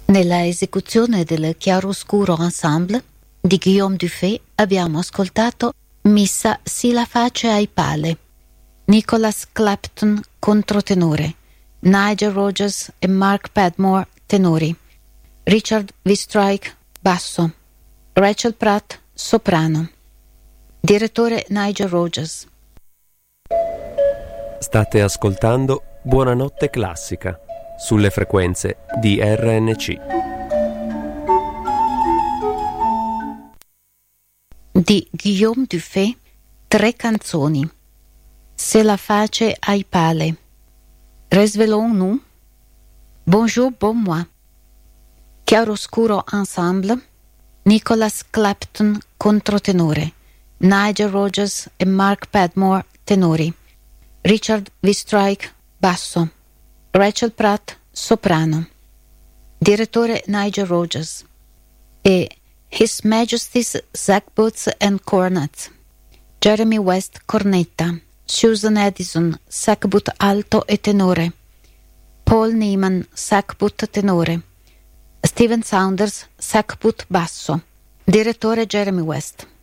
Nella esecuzione del Chiaroscuro Ensemble di Guillaume Dufay abbiamo ascoltato Missa si la face ai pale, Nicholas Clapton controtenore, Nigel Rogers e Mark Padmore tenori, Richard Wistreich basso, Rachel Pratt soprano. Direttore Nigel Rogers. State ascoltando Buonanotte Classica sulle frequenze di RNC. Di Guillaume Dufay, 3 canzoni. Se la face ai pale, Resvelons-nous, Bonjour bon moi, Chiaroscuro Ensemble, Nicholas Clapton controtenore, Nigel Rogers e Mark Padmore tenori, Richard Wistreich basso, Rachel Pratt soprano. Direttore Nigel Rogers. E His Majesty's Sackbuts and Cornets, Jeremy West cornetta, Susan Addison sackbut alto e tenore, Paul Neiman sackbut tenore, Steven Saunders sackbut basso. Direttore Jeremy West.